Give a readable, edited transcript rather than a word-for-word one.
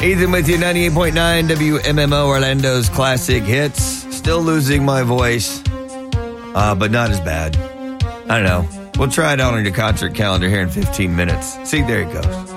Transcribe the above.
Ethan with you, 98.9 WMMO, Orlando's classic hits. Still losing my voice, but not as bad. I don't know. We'll try it out on your concert calendar here in 15 minutes. See, there it goes.